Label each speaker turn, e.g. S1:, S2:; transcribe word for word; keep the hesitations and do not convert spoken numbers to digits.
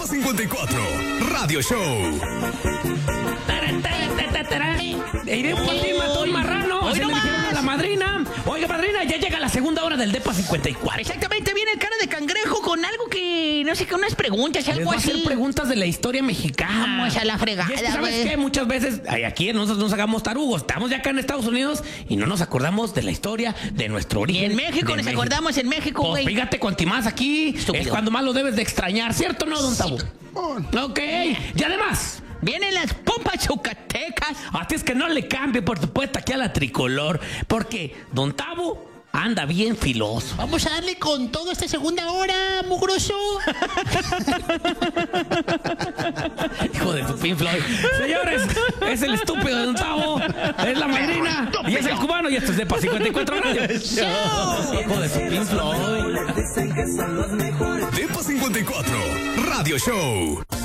S1: cincuenta y cuatro, Radio Show.
S2: Iré por ti, matón marrano.
S3: Hoy
S2: Se
S3: no
S2: le dijeron
S3: más.
S2: a la madrina. Oiga, madrina, ya llega la segunda hora del Depa cincuenta y cuatro.
S3: Exactamente, viene el cara de cangrejo con algo que, no sé, con unas preguntas,
S2: Les
S3: algo
S2: voy a hacer
S3: así.
S2: preguntas de la historia mexicana.
S3: Vamos a la fregada,
S2: Y es que, ¿sabes
S3: güey?
S2: qué? Muchas veces, ay, aquí nosotros nos hagamos tarugos. Estamos ya acá en Estados Unidos y no nos acordamos de la historia de nuestro
S3: Y
S2: origen.
S3: en México,
S2: de
S3: nos acordamos en México,
S2: Pues
S3: güey.
S2: fíjate, cuantimás aquí
S3: Estúpido.
S2: es cuando más lo debes de extrañar, ¿cierto o no, don Tabo? Ok, y además...
S3: Vienen las pompas chucatecas.
S2: Así es que no le cambie, por supuesto, aquí a la tricolor, porque don Tabo anda bien filoso.
S4: Vamos a darle con todo esta segunda hora, mugroso.
S2: Hijo de tu Pink Floyd. Señores, es el estúpido de don Tabo, es la madrina y es el cubano y esto es Depa cincuenta y cuatro Radio. Hijo de tu Pink Floyd.
S1: Depa cincuenta y cuatro, Radio Show.